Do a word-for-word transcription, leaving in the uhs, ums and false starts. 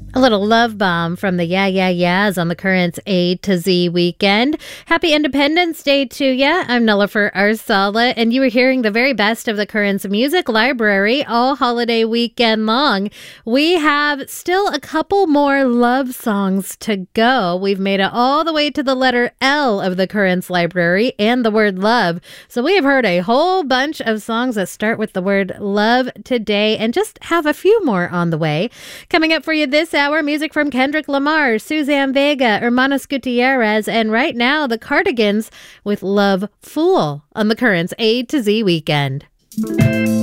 A little love bomb from the Yeah Yeah Yeahs on the Currents A to Z weekend. Happy Independence Day to ya. I'm Nilüfer Arsala, and you were hearing the very best of the Currents Music Library all holiday weekend long. We have still a couple more love songs to go. We've made it all the way to the letter L of the Currents Library and the word love. So we have heard a whole bunch of songs that start with the word love today, and just have a few more on the way. Coming up for you this hour, music from Kendrick Lamar, Suzanne Vega, Hermanos Gutierrez, and right now the Cardigans with Love Fool on the Currents A to Z weekend.